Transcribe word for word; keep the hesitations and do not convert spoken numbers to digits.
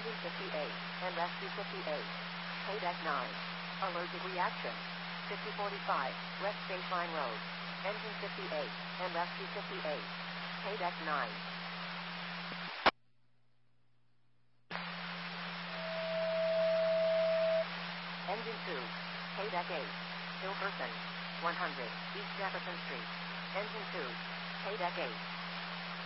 Engine fifty-eight, and Rescue fifty-eight. Paydeck nine. Allergic reaction. fifty forty-five, West Baseline Road. Engine fifty-eight, and Rescue fifty-eight. Paydeck nine. Engine two. Paydeck eight. Hilkerson. one hundred, East Jefferson Street. Engine two. Paydeck eight.